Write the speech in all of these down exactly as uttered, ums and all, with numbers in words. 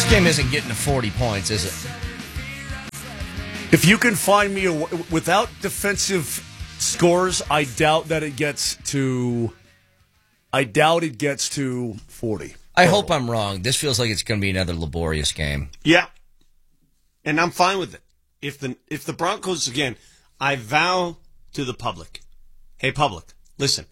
This game isn't getting to forty points, is it? If you can find me a, without defensive scores, I doubt that it gets to. I doubt it gets to forty. I hope I'm wrong. This feels like it's going to be another laborious game. Yeah, and I'm fine with it. If the if the Broncos again, I vow to the public, hey public, listen.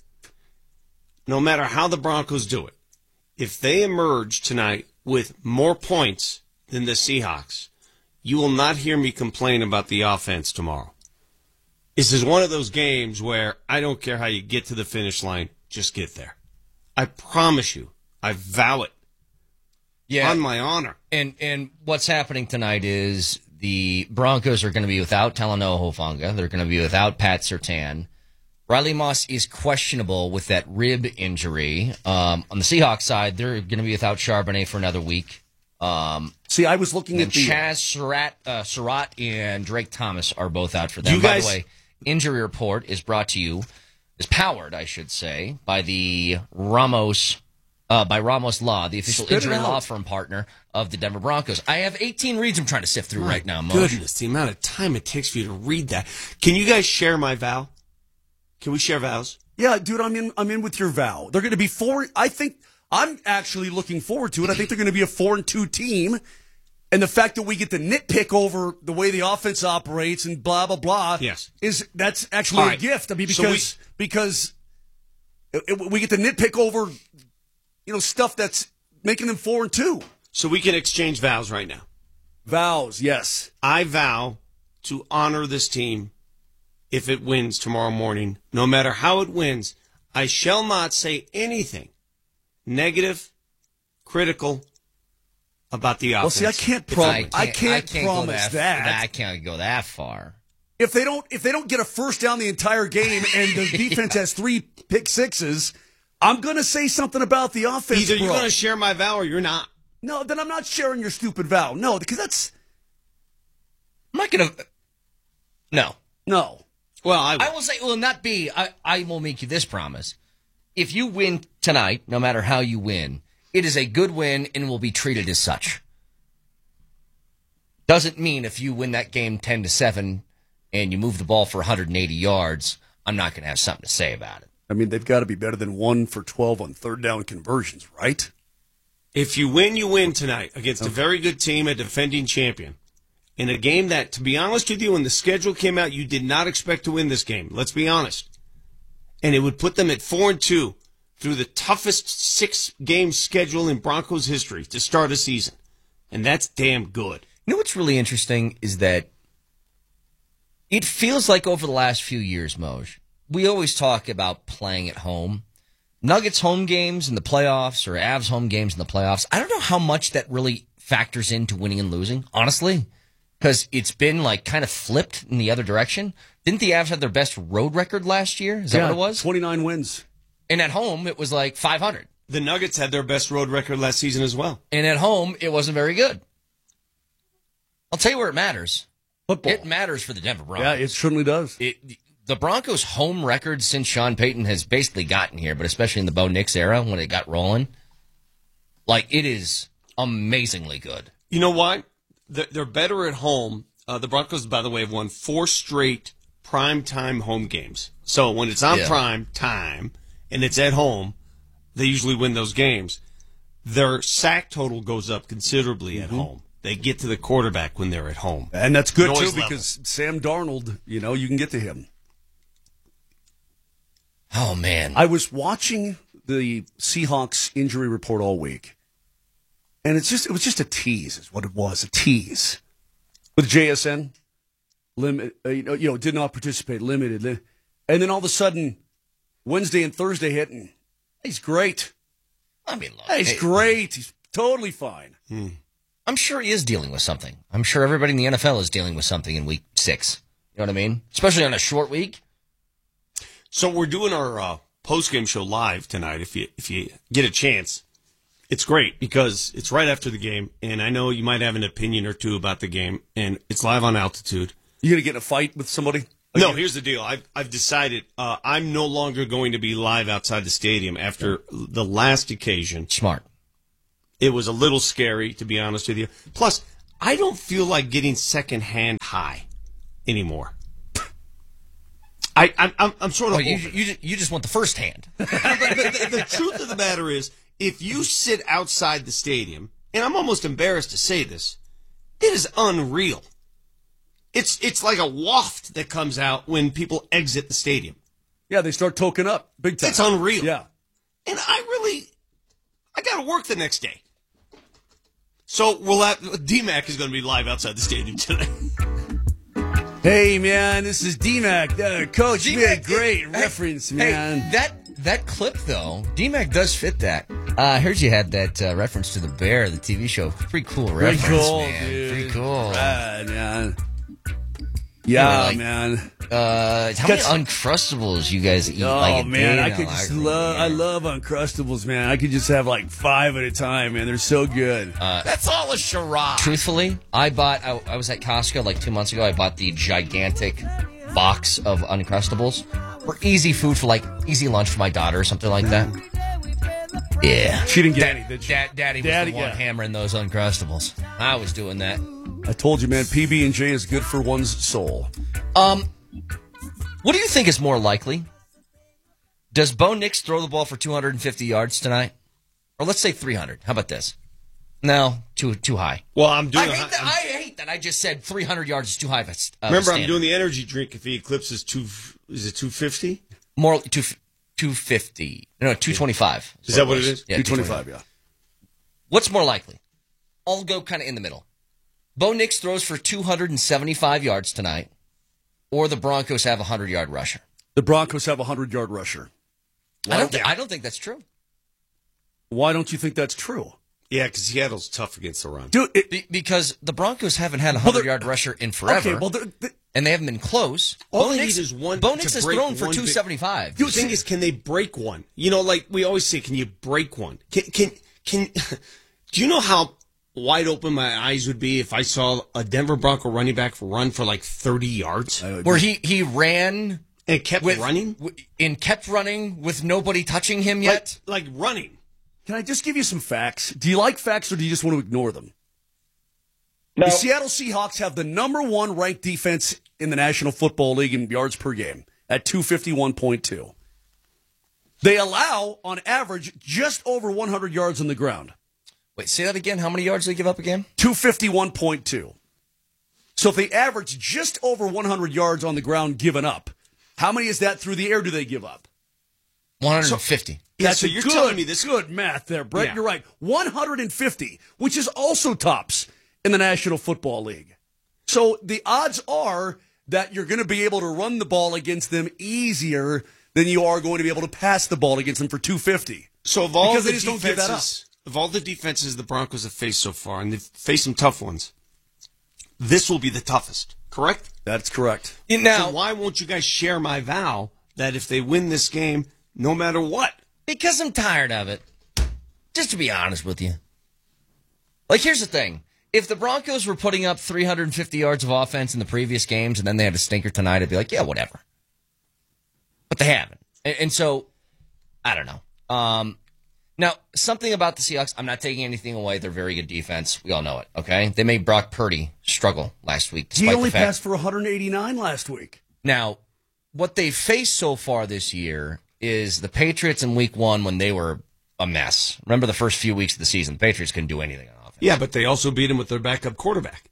No matter how the Broncos do it, if they emerge tonight with more points than the Seahawks, you will not hear me complain about the offense tomorrow. This is one of those games where I don't care how you get to the finish line, just get there. I promise you. I vow it. Yeah. On my honor. And and what's happening tonight is the Broncos are going to be without Talanoa Hufanga. They're going to be without Pat Surtain. Riley Moss is questionable with that rib injury. Um, on the Seahawks side, they're going to be without Charbonnet for another week. Um, See, I was looking and at the... Chaz Surratt, uh, Surratt and Drake Thomas are both out for them. You By guys... the way, injury report is brought to you, is powered, I should say, by the Ramos... Uh, by Ramos Law, the official Spit injury law firm partner of the Denver Broncos. I have eighteen reads I'm trying to sift through My right now, Mo. Goodness, the amount of time it takes for you to read that. Can you guys share my vow? Can we share vows? Yeah, dude, I'm in. I'm in with your vow. They're going to be four. I think I'm actually looking forward to it. I think they're going to be a four and two team, and the fact that we get to nitpick over the way the offense operates and blah blah blah. Yes, is that's actually right. a gift. I mean, because So we, because it, it, we get to nitpick over. You know, stuff that's making them four and two. So we can exchange vows right now. Vows, yes. I vow to honor this team if it wins tomorrow morning. No matter how it wins, I shall not say anything negative, critical about the offense. Well, see, I can't, prom- I can't, I can't, I can't promise go that, that. I can't go that far. If they don't, if they don't get a first down the entire game and the defense has three pick sixes, I'm going to say something about the offense. Either you're bro. going to share my vow or you're not. No, then I'm not sharing your stupid vow. No, because that's... I'm not going to... No. No. Well, I will. I will say, will not be, I, I will make you this promise. If you win tonight, no matter how you win, it is a good win and will be treated as such. Doesn't mean if you win that game ten to seven and you move the ball for one hundred eighty yards, I'm not going to have something to say about it. I mean, they've got to be better than one for twelve on third down conversions, right? If you win, you win tonight against okay. a very good team, a defending champion. In a game that, to be honest with you, when the schedule came out, you did not expect to win this game. Let's be honest. And it would put them at four and two through the toughest six-game schedule in Broncos history to start a season. And that's damn good. You know what's really interesting is that it feels like over the last few years, Moj, we always talk about playing at home. Nuggets home games in the playoffs or Avs home games in the playoffs. I don't know how much that really factors into winning and losing, honestly, because it's been like kind of flipped in the other direction. Didn't the Avs have their best road record last year? Is that yeah, what it was? twenty-nine wins. And at home, it was like five hundred. The Nuggets had their best road record last season as well. And at home, it wasn't very good. I'll tell you where it matters. Football. It matters for the Denver Broncos. Yeah, it certainly does. It, the Broncos' home record since Sean Payton has basically gotten here, but especially in the Bo Nix era when it got rolling, like it is amazingly good. You know why? They're better at home. Uh, the Broncos, by the way, have won four straight primetime home games. So when it's on yeah. prime time and it's at home, they usually win those games. Their sack total goes up considerably mm-hmm. at home. They get to the quarterback when they're at home. And that's good, too, Noise because level. Sam Darnold, you know, you can get to him. Oh, man. I was watching the Seahawks injury report all week, and it's just it was just a tease is what it was, a tease. With J S N, limit, uh, you, know, you know, did not participate, limited. And then all of a sudden, Wednesday and Thursday hit, and he's great. I mean, look, he's hey, great. He's totally fine. Hmm. I'm sure he is dealing with something. I'm sure everybody in the N F L is dealing with something in week six. You know what I mean? Especially on a short week. So we're doing our uh, post-game show live tonight. If you if you get a chance, it's great because it's right after the game, and I know you might have an opinion or two about the game, and it's live on Altitude. You gonna get in a fight with somebody? No, here's the deal. I've I've decided uh, I'm no longer going to be live outside the stadium after the last occasion. Smart. It was a little scary, to be honest with you. Plus, I don't feel like getting secondhand high anymore. I, I'm, I'm, I'm sort of. Well, you, you, you just want the first hand. but the, the, the truth of the matter is, if you sit outside the stadium, and I'm almost embarrassed to say this, it is unreal. It's it's like a waft that comes out when people exit the stadium. Yeah, they start toking up big time. It's unreal. Yeah. And I really, I got to work the next day. So we'll have, D-Mac is going to be live outside the stadium tonight. Hey, man, this is D-Mac. Uh, Coach, you made a great hey, reference, hey, man. that that clip, though, D-Mac does fit that. Uh, I heard you had that uh, reference to the Bear, the T V show. Pretty cool Pretty reference, cool, man. dude. Pretty cool. Right, man. Yeah, Yeah, like, man. Uh, how many Uncrustables you guys eat? Oh, like a man, day I now? could just I- love, I love Uncrustables, man. I could just have like five at a time, man. They're so good. That's all a charade. Truthfully, I bought. I, I was at Costco like two months ago. I bought the gigantic box of Uncrustables for easy food for like easy lunch for my daughter or something like that. Yeah, She didn't get any, did she? Dad, Daddy was Daddy, the one yeah. hammering those Uncrustables. I was doing that. I told you, man, P B and J is good for one's soul. Um, what do you think is more likely? Does Bo Nix throw the ball for two hundred fifty yards tonight, or let's say three hundred? How about this? No, too too high. Well, I'm doing. I a- hate, that, I'm- I hate that. I just said three hundred yards is too high. Of a, of a remember, I'm standard. doing the energy drink. If he eclipses two, is it two fifty? more two two fifty. No, two twenty five. Is that what it is? Yeah, two twenty-five, yeah. What's more likely? I'll go kind of in the middle. Bo Nix throws for two hundred seventy five yards tonight, or the Broncos have a hundred yard rusher. The Broncos have a hundred-yard rusher. I don't. Th- I don't think that's true. Why don't you think that's true? Yeah, because Seattle's tough against the run. Dude, it, Be- because the Broncos haven't had a Well, they're- hundred yard rusher in forever. okay, well, they're- they- and they haven't been close. All Bo they Nix, need is one Bo to Nix has break thrown for one big- two seventy five. The thing is, can they break one? You know, like we always say, can you break one? Can can can? Do you know how wide open my eyes would be if I saw a Denver Bronco running back run for like thirty yards Where he he ran and kept with running, w- and kept running with nobody touching him like, yet. like running. Can I just give you some facts? Do you like facts or do you just want to ignore them? No. The Seattle Seahawks have the number one ranked defense in the National Football League in yards per game at two fifty-one point two. They allow, on average, just over one hundred yards on the ground. Wait, say that again. How many yards do they give up again? two fifty-one point two. So if they average just over one hundred yards on the ground given up, how many is that through the air do they give up? one hundred fifty. Yeah, That's so a you're good, telling me this- good math there, Brett. Yeah. You're right. one hundred fifty, which is also tops in the National Football League. So the odds are that you're going to be able to run the ball against them easier than you are going to be able to pass the ball against them for two fifty. So of all Because the they just don't give that up. defenses, of all the defenses the Broncos have faced so far, and they've faced some tough ones, this will be the toughest. Correct? That's correct. Now, So why won't you guys share my vow that if they win this game, no matter what? because I'm tired of it. Just to be honest with you. Like, here's the thing. If the Broncos were putting up three hundred fifty yards of offense in the previous games and then they had a stinker tonight, I'd be like, yeah, whatever. But they haven't. And, and so, I don't know. Um, now, something about the Seahawks, I'm not taking anything away. They're very good defense. We all know it, okay? They made Brock Purdy struggle last week. He despite only the fact- passed for one hundred eighty-nine last week. Now, what they've faced so far this year is the Patriots in week one when they were a mess. Remember the first few weeks of the season, the Patriots couldn't do anything on offense. Yeah, but they also beat him with their backup quarterback.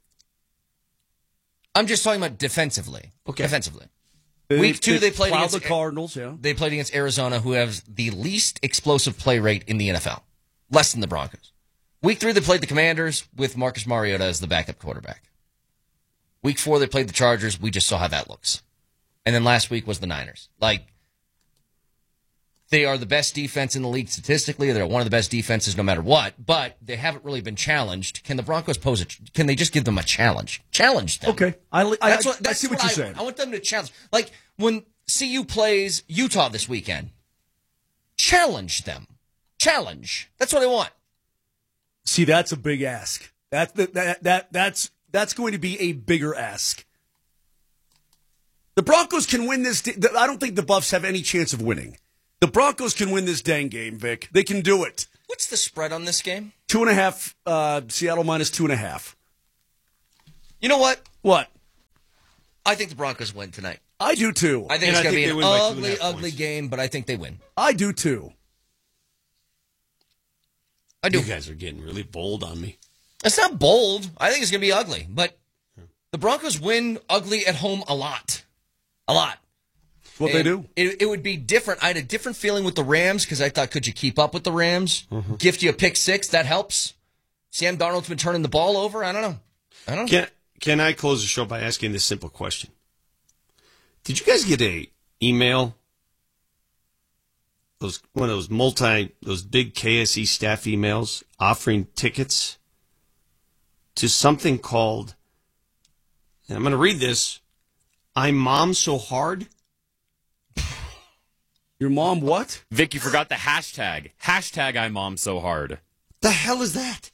I'm just talking about defensively. Okay. Defensively. Week two, they played plowed against the Cardinals, yeah. They played against Arizona, who has the least explosive play rate in the N F L. Less than the Broncos. Week three, they played the Commanders with Marcus Mariota as the backup quarterback. Week four, they played the Chargers. We just saw how that looks. And then last week was the Niners. Like, they are the best defense in the league statistically. They're one of the best defenses no matter what, but they haven't really been challenged. Can the Broncos pose a, can they just give them a challenge? Challenge them. Okay. I, I, That's I, what, that's I see what, what you're I saying. want. I want them to challenge. Like when C U plays Utah this weekend, challenge them. Challenge. That's what I want. See, that's a big ask. That, that, that, that, that's, that's going to be a bigger ask. The Broncos can win this. I don't think the Buffs have any chance of winning. The Broncos can win this dang game, Vic. They can do it. What's the spread on this game? Two and a half, uh, Seattle minus two and a half. You know what? What? I think the Broncos win tonight. I do too. I think And it's I going to think be they an win by two and a ugly, half ugly points. game, but I think they win. I do too. I do. You guys are getting really bold on me. It's not bold. I think it's going to be ugly, but the Broncos win ugly at home a lot. A lot. What And they do? It, it would be different. I had a different feeling with the Rams because I thought, could you keep up with the Rams? Mm-hmm. Gift you a pick six. That helps. Sam Darnold's been turning the ball over. I don't know. I don't know. Can, can I close the show by asking this simple question? Did you guys get a email? Those one of those multi, those big K S E staff emails offering tickets to something called, and I'm going to read this, I'm Mom So Hard. Your mom what? Vic, you forgot the hashtag. Hashtag I mom so hard. The hell is that?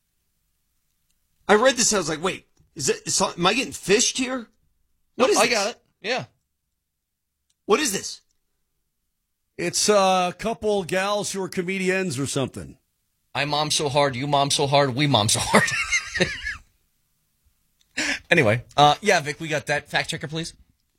I read this. I was like, wait, is it? Is, am I getting fished here? What is I this? got it. Yeah. What is this? It's a couple gals who are comedians or something. I mom so hard, you mom so hard, we mom so hard. Anyway, uh, yeah, Vic, we got that. Fact checker, please.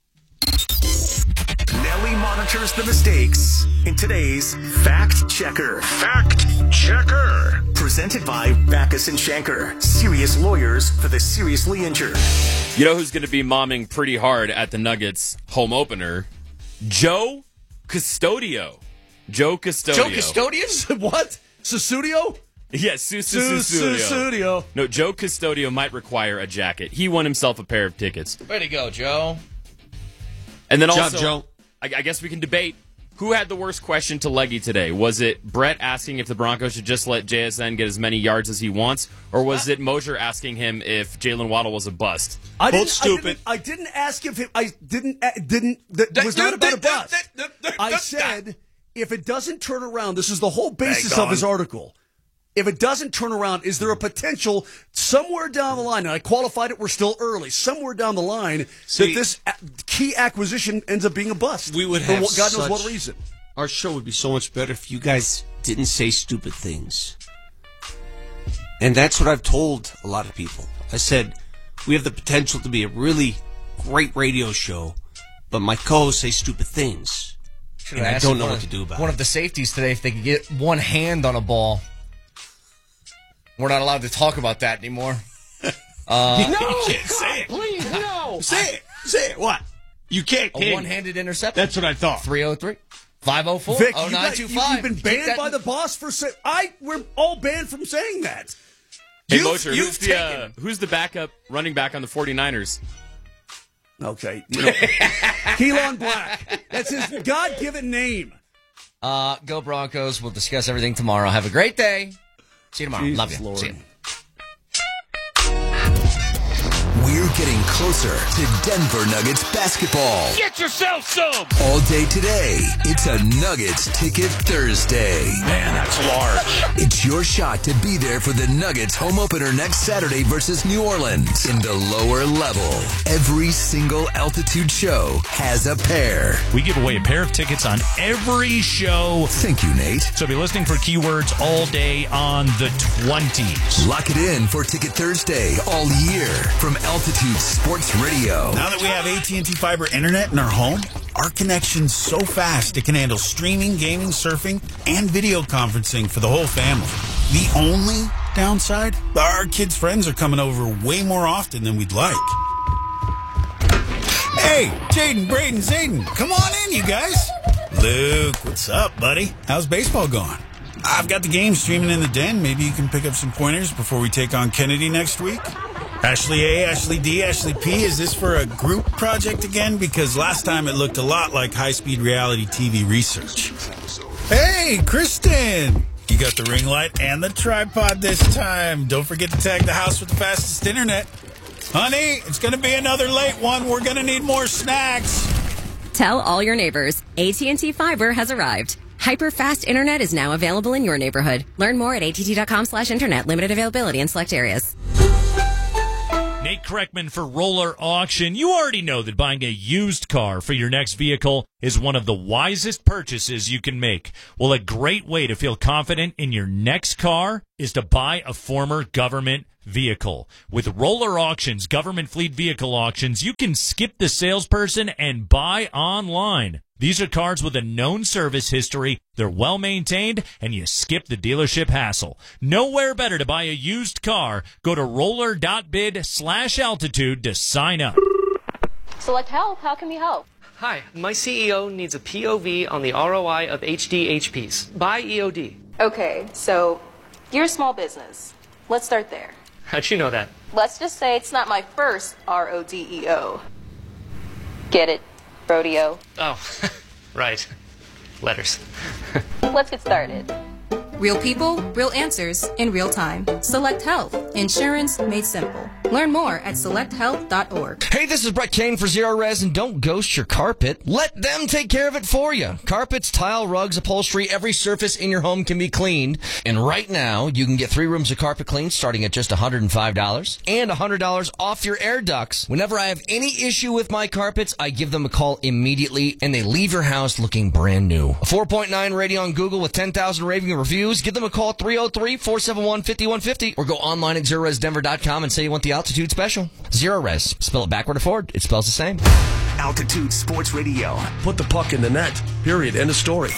Nelly monitors the mistakes in today's Fact Checker. Fact Checker. Presented by Backus and Shanker. Serious lawyers for the seriously injured. You know who's going to be momming pretty hard at the Nuggets home opener? Joe Custodio. Joe Custodio. Joe Custodian? What? Susudio? Yes, Su- Su- Su- Susudio. Susudio. No, Joe Custodio might require a jacket. He won himself a pair of tickets. Way to go, Joe. And then Job, also, Joe. I, I guess we can debate who had the worst question to Leggy today. Was it Brett asking if the Broncos should just let J S N get as many yards as he wants, or was it Mosier asking him if Jalen Waddle was a bust? I Both didn't, stupid. I didn't, I didn't ask if it, I didn't, uh, didn't, that was not about a bust. I said, if it doesn't turn around, this is the whole basis of his article. If it doesn't turn around, is there a potential somewhere down the line, and I qualified it, we're still early, somewhere down the line, See, that this a- key acquisition ends up being a bust? We would For have what- God knows such- what reason. Our show would be so much better if you guys didn't say stupid things. And that's what I've told a lot of people. I said, we have the potential to be a really great radio show, but my co-hosts say stupid things. And I don't know what to do about one it. of the safeties today if they could get one hand on a ball. We're not allowed to talk about that anymore. Uh, no, you can't say it. Please, no. Say it. Say it. What? You can't. a can you? one-handed interception. That's what I thought. three oh three, five oh four, Vic, oh you nine got, two you, five. you've been banned by the boss for saying, I, we're all banned from saying that. Hey, You've- Mosier, you've who's the, uh, who's the backup running back on the 49ers? Okay. You know, Keelan Black. That's his God-given name. Uh, go Broncos. We'll discuss everything tomorrow. Have a great day. See you tomorrow. Jesus Love you. Lord. See you. We're getting closer to Denver Nuggets basketball. Get yourself some. All day today, it's a Nuggets Ticket Thursday. Man, that's large. It's your shot to be there for the Nuggets home opener next Saturday versus New Orleans in the lower level. Every single altitude show has a pair. We give away a pair of tickets on every show. Thank you, Nate. So be listening for keywords all day on the twenties. Lock it in for Ticket Thursday all year from Altitude Sports Radio. Now that we have A T and T Fiber Internet in our home, our connection's so fast it can handle streaming, gaming, surfing, and video conferencing for the whole family. The only downside? Our kids' friends are coming over way more often than we'd like. Hey, Jaden, Braden, Zayden, come on in, you guys. Luke, what's up, buddy? How's baseball going? I've got the game streaming in the den. Maybe you can pick up some pointers before we take on Kennedy next week. Ashley A, Ashley D, Ashley P, is this for a group project again? Because last time it looked a lot like high-speed reality T V research. Hey, Kristen! You got the ring light and the tripod this time. Don't forget to tag the house with the fastest internet. Honey, it's going to be another late one. We're going to need more snacks. Tell all your neighbors, A T and T Fiber has arrived. Hyper-fast internet is now available in your neighborhood. Learn more at att.com slash internet. Limited availability in select areas. Nate Kreckman for Roller Auction. You already know that buying a used car for your next vehicle is one of the wisest purchases you can make. Well, a great way to feel confident in your next car is to buy a former government vehicle. With Roller Auctions, government fleet vehicle auctions, you can skip the salesperson and buy online. These are cars with a known service history, they're well maintained, and you skip the dealership hassle. Nowhere better to buy a used car. Go to roller.bid slash altitude to sign up. Select Help, how can we help? Hi, my C E O needs a P O V on the R O I of H D H Ps. Buy E O D. Okay, so you're a small business. Let's start there. How'd you know that? Let's just say it's not my first R O D E O. Get it? Rodeo. Oh, right. Letters. Let's get started. Real people, real answers in real time. Select Health. Insurance made simple. Learn more at select health dot org. Hey, this is Brett Kane for Zero Res, and don't ghost your carpet. Let them take care of it for you. Carpets, tile, rugs, upholstery, every surface in your home can be cleaned. And right now, you can get three rooms of carpet cleaned starting at just one hundred five dollars and one hundred dollars off your air ducts. Whenever I have any issue with my carpets, I give them a call immediately, and they leave your house looking brand new. A four point nine rating on Google with ten thousand raving reviews. Give them a call, three oh three, four seven one, five one five oh, or go online at zero res denver dot com and say you want the Altitude Special. Zero Res. Spell it backward or forward. It spells the same. Altitude Sports Radio. Put the puck in the net. Period. End of story.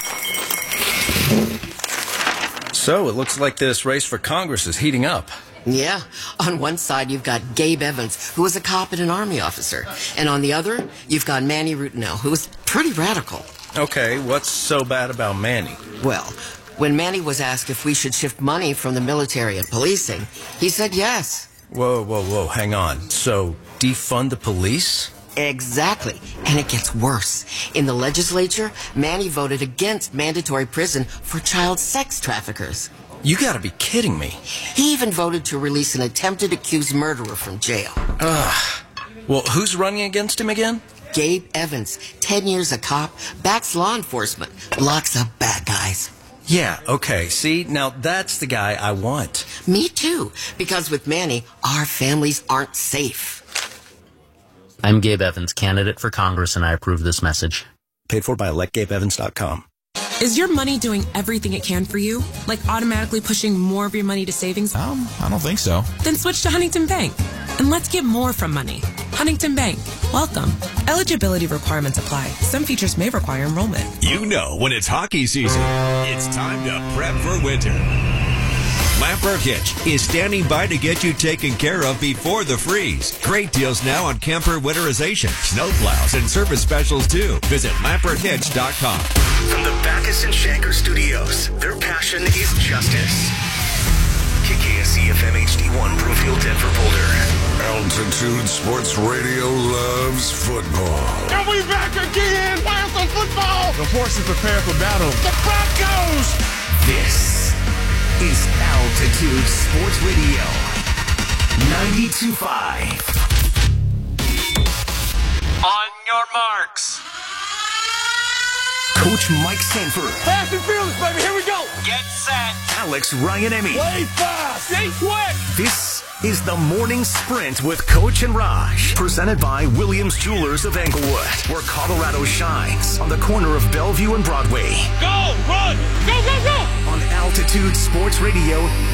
So it looks like this race for Congress is heating up. Yeah. On one side, you've got Gabe Evans, who was a cop and an Army officer. And on the other, you've got Manny Rutinel, who was pretty radical. Okay, what's so bad about Manny? Well, when Manny was asked if we should shift money from the military and policing, he said yes. Whoa, whoa, whoa, hang on. So, defund the police? Exactly. And it gets worse. In the legislature, Manny voted against mandatory prison for child sex traffickers. You gotta be kidding me. He even voted to release an attempted accused murderer from jail. Ugh. Well, who's running against him again? Gabe Evans. Ten years a cop, backs law enforcement, locks up bad guys. Yeah, okay. See, now that's the guy I want. Me too, because with Manny, our families aren't safe. I'm Gabe Evans, candidate for Congress, and I approve this message. Paid for by elect gabe evans dot com. Is your money doing everything it can for you? Like automatically pushing more of your money to savings? Um, I don't think so. Then switch to Huntington Bank. And let's get more from money. Huntington Bank. Welcome. Eligibility requirements apply. Some features may require enrollment. You know when it's hockey season, it's time to prep for winter. Lamper Hitch is standing by to get you taken care of before the freeze. Great deals now on camper winterization, snowplows, and service specials too. Visit lamper hitch dot com. From the Backus and Shanker studios, their passion is justice. K K S E F M H D one, Broomfield, Denver, Boulder. Altitude Sports Radio loves football. And we back again, playing some football. The horses prepare for battle. The Broncos. This is Altitude Sports Radio ninety-two point five. On your marks. Coach Mike Sanford. Fast and fearless, baby. Here we go. Get set. Alex Ryan-Emmy. Play fast. Stay quick. This is the Morning Sprint with Coach and Raj. Presented by Williams Jewelers of Englewood, where Colorado shines. On the corner of Bellevue and Broadway. Go, run. Go, go, go. On Altitude Sports Radio